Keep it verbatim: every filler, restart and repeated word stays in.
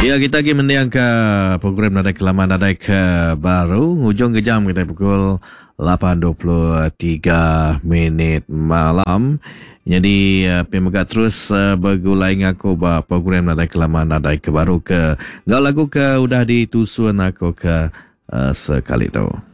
Ya, kita lagi mendiang ke program Nadai Kelaman Nadai ke baru. Hujung ke jam kita pukul lapan dua puluh tiga minit malam. Jadi uh, pemegat terus uh, bergulai ngaku bah program Nadai Kelaman Nadai ke baru ke. Gau lagu ke udah ditusun aku ke uh, sekali tu.